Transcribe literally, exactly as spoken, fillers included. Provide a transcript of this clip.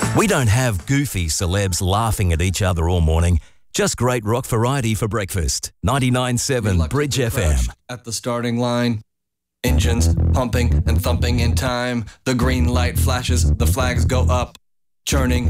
We don't have goofy celebs laughing at each other all morning. Just great rock variety for breakfast. ninety-nine point seven Bridge F M. At the starting line, engines pumping and thumping in time. The green light flashes, the flags go up, churning